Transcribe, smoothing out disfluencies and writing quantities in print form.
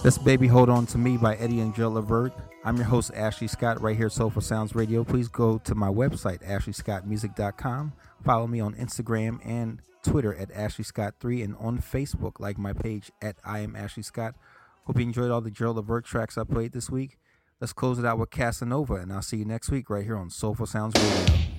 That's Baby Hold On to Me by Eddie and Jill Levert. I'm your host, Ashley Scott, right here at Soulful Sounds Radio. Please go to my website, ashleyscottmusic.com. Follow me on Instagram and Twitter at AshleyScott3 and on Facebook, like my page at I Am Ashley Scott. Hope you enjoyed all the Jill Levert tracks I played this week. Let's close it out with Casanova, and I'll see you next week right here on Soulful Sounds Radio.